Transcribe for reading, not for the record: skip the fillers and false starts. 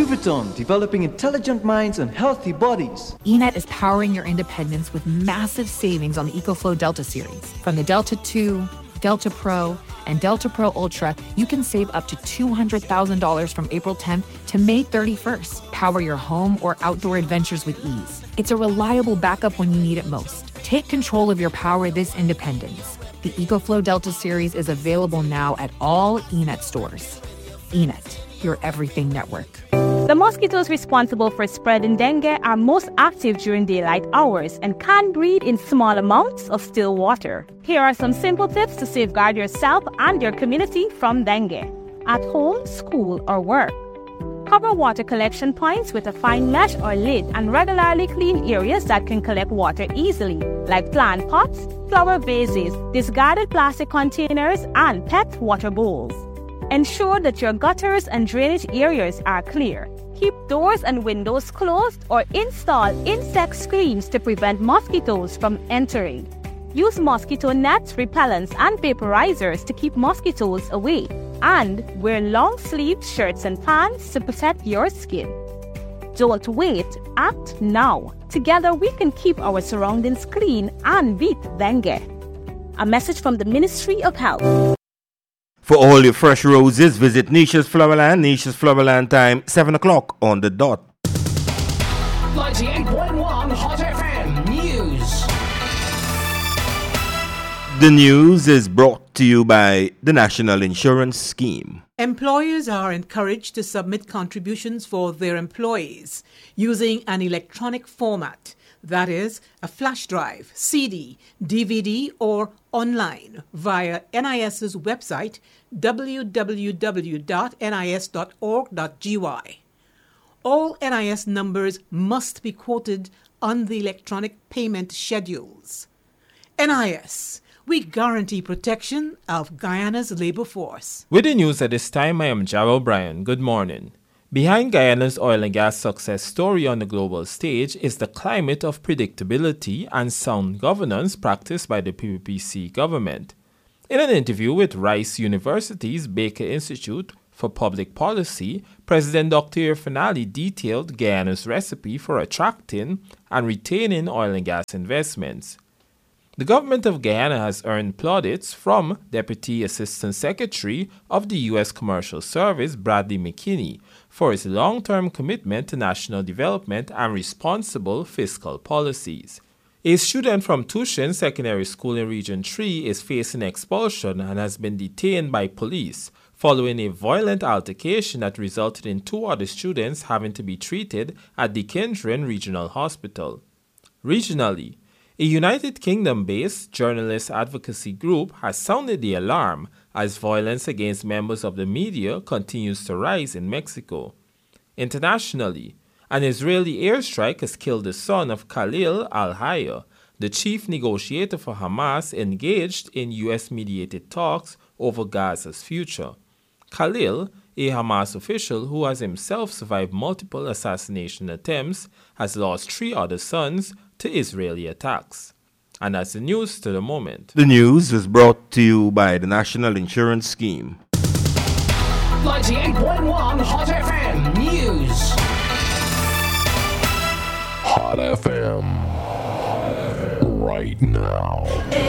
Vuitton, developing intelligent minds and healthy bodies. eNett is powering your independence with massive savings on the EcoFlow Delta series. From the Delta 2, Delta Pro, and Delta Pro Ultra, you can save up to $200,000 from April 10th to May 31st. Power your home or outdoor adventures with ease. It's a reliable backup when you need it most. Take control of your power this independence. The EcoFlow Delta series is available now at all eNett stores. eNett, your everything network. The mosquitoes responsible for spreading dengue are most active during daylight hours and can breed in small amounts of still water. Here are some simple tips to safeguard yourself and your community from dengue. At home, school, or work. Cover water collection points with a fine mesh or lid and regularly clean areas that can collect water easily, like plant pots, flower vases, discarded plastic containers, and pet water bowls. Ensure that your gutters and drainage areas are clear. Keep doors and windows closed or install insect screens to prevent mosquitoes from entering. Use mosquito nets, repellents, and vaporizers to keep mosquitoes away. And wear long-sleeved shirts and pants to protect your skin. Don't wait, act now. Together we can keep our surroundings clean and beat dengue. A message from the Ministry of Health. For all your fresh roses, visit Nisha's Flowerland. Nisha's Flowerland time, 7 o'clock on the dot. 98.1 Hot FM News. The news is brought to you by the National Insurance Scheme. Employers are encouraged to submit contributions for their employees using an electronic format, that is, a flash drive, CD, DVD, or online via NIS's website www.nis.org.gy. All NIS numbers must be quoted on the electronic payment schedules. NIS, we guarantee protection of Guyana's labor force. With the news at this time, I am Jarrell Bryan. Good morning. Behind Guyana's oil and gas success story on the global stage is the climate of predictability and sound governance practiced by the PPPC government. In an interview with Rice University's Baker Institute for Public Policy, President Dr. Irfaan detailed Guyana's recipe for attracting and retaining oil and gas investments. The government of Guyana has earned plaudits from Deputy Assistant Secretary of the U.S. Commercial Service, Bradley McKinney, for its long-term commitment to national development and responsible fiscal policies. A student from Tushin Secondary School in Region 3 is facing expulsion and has been detained by police following a violent altercation that resulted in 2 other students having to be treated at the Kendrian Regional Hospital. Regionally, a United Kingdom-based journalist advocacy group has sounded the alarm as violence against members of the media continues to rise in Mexico. Internationally, an Israeli airstrike has killed the son of Khalil al-Hayya, the chief negotiator for Hamas engaged in U.S.-mediated talks over Gaza's future. Khalil, a Hamas official who has himself survived multiple assassination attempts, has lost 3 other sons to Israeli attacks. And that's the news to the moment. The news is brought to you by the National Insurance Scheme. 98.1 Hot FM News. Hot FM. Right now.